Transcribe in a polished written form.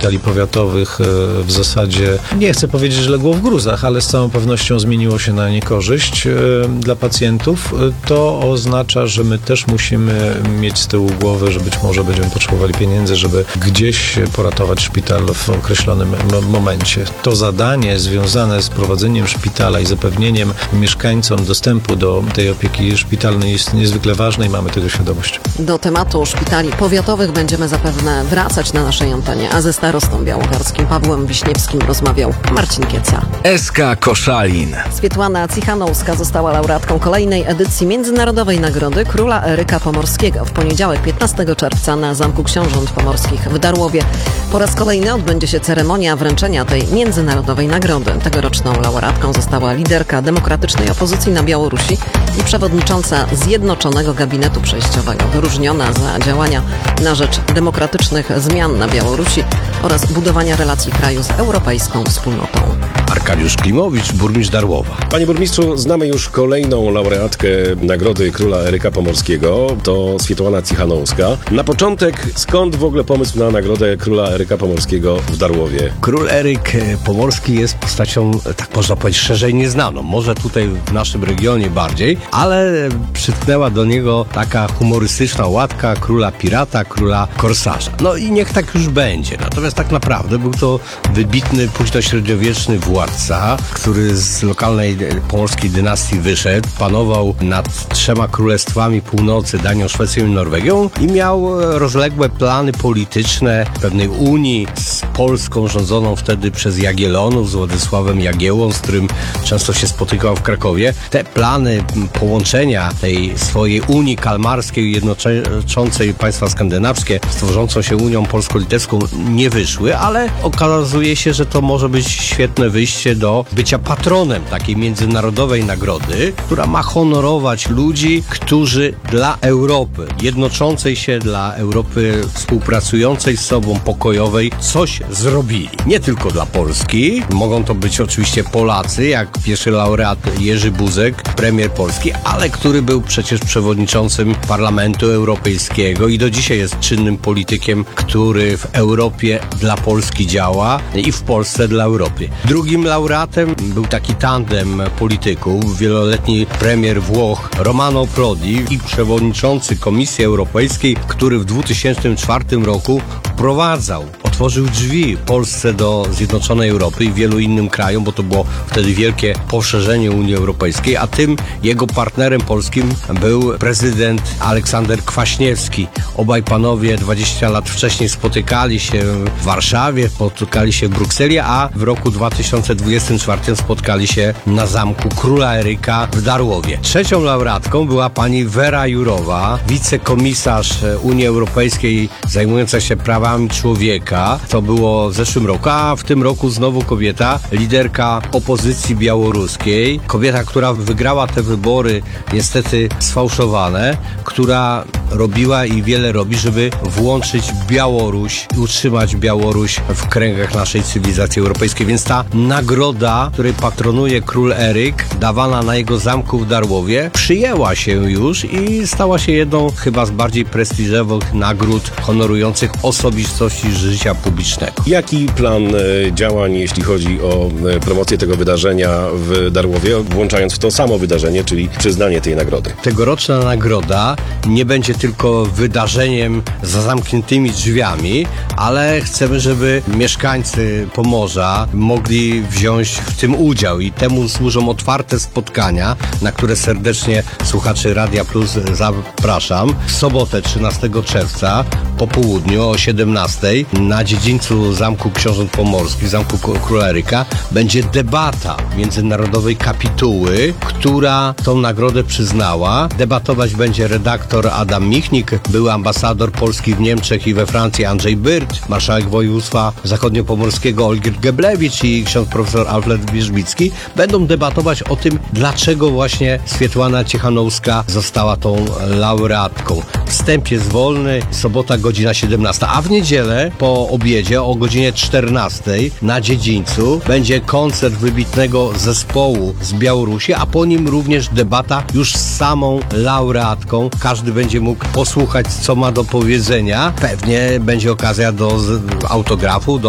szpitali powiatowych w zasadzie, nie chcę powiedzieć, że legło w gruzach, ale z całą pewnością zmieniło się na niekorzyść dla pacjentów, to oznacza, że my też musimy mieć z tyłu głowy, że być może będziemy potrzebowali pieniędzy, żeby gdzieś poratować szpital w określonym momencie. To zadanie związane z prowadzeniem szpitala i zapewnieniem mieszkańcom dostępu do tej opieki szpitalnej jest niezwykle ważne i mamy tego świadomość. Do tematu szpitali powiatowych będziemy zapewne wracać na naszej antenie, a ze starostą białogarskim Pawłem Wiśniewskim rozmawiał Marcin Kieca. SK Koszalin. Swiatłana Cichanouska została laureatką kolejnej edycji Międzynarodowej Nagrody Króla Eryka Pomorskiego. W poniedziałek 15 czerwca na Zamku Książąt Pomorskich w Darłowie po raz kolejny odbędzie się ceremonia wręczenia tej międzynarodowej nagrody. Tegoroczną laureatką została liderka demokratycznej opozycji na Białorusi i przewodnicząca Zjednoczonego Gabinetu Przejściowego, wyróżniona za działania na rzecz demokratycznych zmian na Białorusi oraz budowania relacji kraju z europejską wspólnotą. Arkadiusz Klimowicz, burmistrz Darłowa. Panie burmistrzu, znamy już kolejną laureatkę Nagrody Króla Eryka Pomorskiego. To Swiatłana Cichanouska. Na początek, skąd w ogóle pomysł na Nagrodę Króla Eryka Pomorskiego w Darłowie? Król Eryk Pomorski jest postacią, tak można powiedzieć, szerzej nieznaną. Może tutaj w naszym regionie bardziej, ale przytknęła do niego taka humorystyczna łatka króla pirata, króla korsarza. No i niech tak już będzie. Natomiast tak naprawdę był to wybitny, późnośredniowieczny władca, który z lokalnej pomorskiej dynastii wyszedł, panował nad 3 królestwami północy, Danią, Szwecją i Norwegią i miał rozległe plany polityczne pewnej unii z Polską rządzoną wtedy przez Jagiellonów, z Władysławem Jagiełłą, z którym często się spotykał w Krakowie. Te plany połączenia tej swojej Unii Kalmarskiej jednoczącej państwa skandynawskie z tworzącą się Unią Polsko-Litewską nie wyszły, ale okazuje się, że to może być świetne wyjście do bycia patronem takiej międzynarodowej nagrody, która ma honorować ludzi, którzy dla Europy, jednoczącej się, dla Europy współpracującej z sobą, pokojowej, coś zrobili. Nie tylko dla Polski, mogą to być oczywiście Polacy, jak pierwszy laureat Jerzy Buzek, premier Polski, ale który był przecież przewodniczącym Parlamentu Europejskiego i do dzisiaj jest czynnym politykiem, który w Europie dla Polski działa i w Polsce dla Europy. Drugim laureatem był taki tandem polityków, wieloletni premier Włoch Romano Prodi i przewodniczący Komisji Europejskiej, który w 2004 roku otworzył drzwi Polsce do Zjednoczonej Europy i wielu innym krajom, bo to było wtedy wielkie poszerzenie Unii Europejskiej, a tym jego partnerem polskim był prezydent Aleksander Kwaśniewski. Obaj panowie 20 lat wcześniej spotykali się w Warszawie, spotykali się w Brukseli, a w roku 2024 spotkali się na Zamku Króla Eryka w Darłowie. Trzecią laureatką była pani Vera Jourová, wicekomisarz Unii Europejskiej zajmująca się prawami człowieka. To było w zeszłym roku, a w tym roku znowu kobieta, liderka opozycji białoruskiej. Kobieta, która wygrała te wybory, niestety sfałszowane, która robiła i wiele robi, żeby włączyć Białoruś i utrzymać Białoruś w kręgach naszej cywilizacji europejskiej. Więc ta nagroda, której patronuje król Eryk, dawana na jego zamku w Darłowie, przyjęła się już i stała się jedną chyba z bardziej prestiżowych nagród honorujących osobistości życia publicznego. Jaki plan działań, jeśli chodzi o promocję tego wydarzenia w Darłowie, włączając w to samo wydarzenie, czyli przyznanie tej nagrody? Tegoroczna nagroda nie będzie tylko wydarzeniem za zamkniętymi drzwiami, ale chcemy, żeby mieszkańcy Pomorza mogli wziąć w tym udział i temu służą otwarte spotkania, na które serdecznie słuchaczy Radia Plus zapraszam. W sobotę 13 czerwca po południu o 17:00 na dziedzińcu Zamku Książąt Pomorskich, Zamku Króla Eryka, będzie debata międzynarodowej kapituły, która tą nagrodę przyznała. Debatować będzie redaktor Adam Michnik, były ambasador Polski w Niemczech i we Francji Andrzej Byrt, marszałek województwa zachodniopomorskiego Olgierd Geblewicz i ksiądz profesor Alfred Wierzbicki. Będą debatować o tym, dlaczego właśnie Swiatłana Cichanouska została tą laureatką. Wstęp jest wolny, sobota godzina 17, a w niedzielę po obiedzie o godzinie 14:00 na dziedzińcu będzie koncert wybitnego zespołu z Białorusi, a po nim również debata już z samą laureatką. Każdy będzie mógł posłuchać, co ma do powiedzenia. Pewnie będzie okazja do autografu, do